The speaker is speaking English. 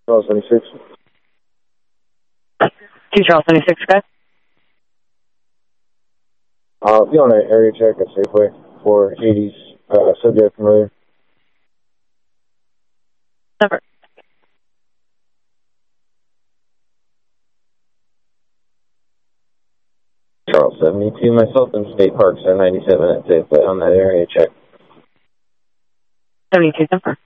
Charles 76. 2 Charles 76, guys. Be on an area check at Safeway for 80s, subject familiar. Number. Charles 72, myself in State Park, 97 at Safeway on that area check. 72, number.